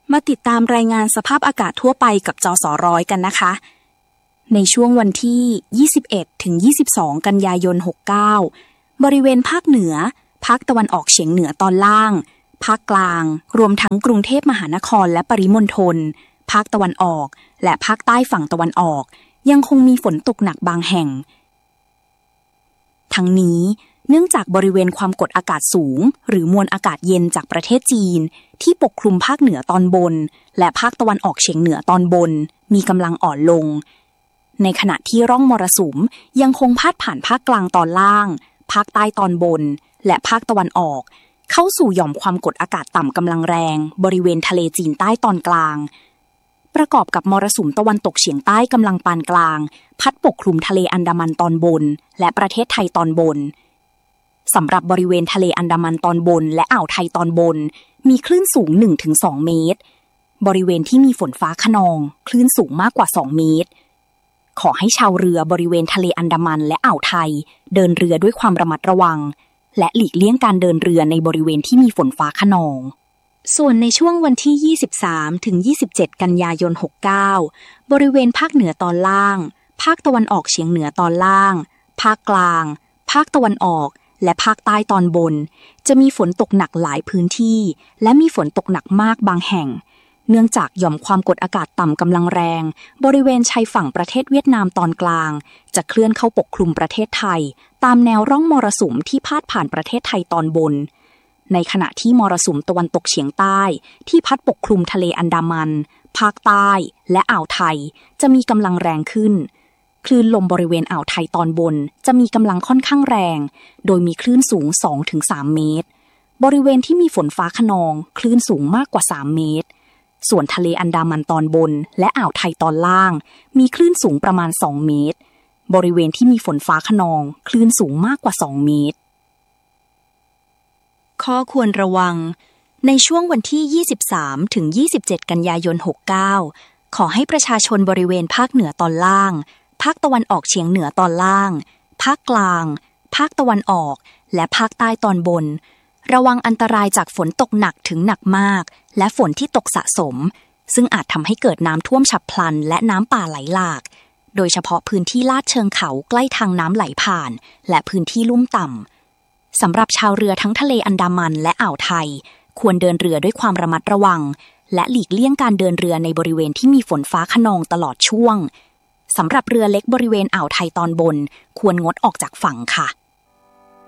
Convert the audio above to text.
มาติดตามรายงานสภาพอากาศทั่วไปกับจสร้อยกันนะคะในช่วงวันที่ 21 ถึง 22 กันยายน 69 บริเวณภาคเหนือภาคตะวันออกเฉียงเหนือตอนล่างภาคกลางรวมทั้งกรุงเทพมหานครและปริมณฑลภาคตะวันออกและภาคใต้ฝั่งตะวันออกยังคงมีฝนตกหนักบางแห่งทั้งนี้เนื่องจากบริเวณความกดอากาศสูงหรือมวลอากาศเย็นจากประเทศจีนที่ปกคลุมภาคเหนือตอนบนและภาคตะวันออกเฉียงเหนือตอนบนมีกำลังอ่อนลงในขณะที่ร่องมรสุมยังคงพาดผ่านภาคกลางตอนล่างภาคใต้ตอนบนและภาคตะวันออกเข้าสู่หย่อมความกดอากาศต่ำกำลังแรงบริเวณทะเลจีนใต้ตอนกลางประกอบกับมรสุมตะวันตกเฉียงใต้กำลังปานกลางพัดปกคลุมทะเลอันดามันตอนบนและประเทศไทยตอนบนสำหรับบริเวณทะเลอันดามันตอนบนและอ่าวไทยตอนบนมีคลื่นสูง 1-2 เมตรบริเวณที่มีฝนฟ้าคะนองคลื่นสูงมากกว่า2เมตรขอให้ชาวเรือบริเวณทะเลอันดามันและอ่าวไทยเดินเรือด้วยความระมัดระวังและหลีกเลี่ยงการเดินเรือในบริเวณที่มีฝนฟ้าคะนองส่วนในช่วงวันที่ 23 ถึง 27 กันยายน 69 บริเวณภาคเหนือตอนล่างภาคตะวันออกเฉียงเหนือตอนล่างภาคกลางภาคตะวันออกและภาคใต้ตอนบนจะมีฝนตกหนักหลายพื้นที่และมีฝนตกหนักมากบางแห่งเนื่องจากหย่อมความกดอากาศต่ำกำลังแรงบริเวณชายฝั่งประเทศเวียดนามตอนกลางจะเคลื่อนเข้าปกคลุมประเทศไทยตามแนวร่องมรสุมที่พาดผ่านประเทศไทยตอนบนในขณะที่มรสุมตะวันตกเฉียงใต้ที่พัดปกคลุมทะเลอันดามันภาคใต้และอ่าวไทยจะมีกำลังแรงขึ้นคลื่นลมบริเวณอ่าวไทยตอนบนจะมีกำลังค่อนข้างแรงโดยมีคลื่นสูง 2-3 เมตรบริเวณที่มีฝนฟ้าคะนองคลื่นสูงมากกว่า3เมตรส่วนทะเลอันดามันตอนบนและอ่าวไทยตอนล่างมีคลื่นสูงประมาณ2เมตรบริเวณที่มีฝนฟ้าคะนองคลื่นสูงมากกว่า2เมตรข้อควรระวังในช่วงวันที่ 23 ถึง 27 กันยายน 69 ขอให้ประชาชนบริเวณภาคเหนือตอนล่างภาคตะวันออกเฉียงเหนือตอนล่างภาคกลางภาคตะวันออกและภาคใต้ตอนบนระวังอันตรายจากฝนตกหนักถึงหนักมากและฝนที่ตกสะสมซึ่งอาจทำให้เกิดน้ำท่วมฉับพลันและน้ำป่าไหลหลากโดยเฉพาะพื้นที่ลาดเชิงเขาใกล้ทางน้ำไหลผ่านและพื้นที่ลุ่มต่ำสำหรับชาวเรือทั้งทะเลอันดามันและอ่าวไทยควรเดินเรือด้วยความระมัดระวังและหลีกเลี่ยงการเดินเรือในบริเวณที่มีฝนฟ้าคะนองตลอดช่วงสำหรับเรือเล็กบริเวณอ่าวไทยตอนบนควรงดออกจากฝั่งค่ะ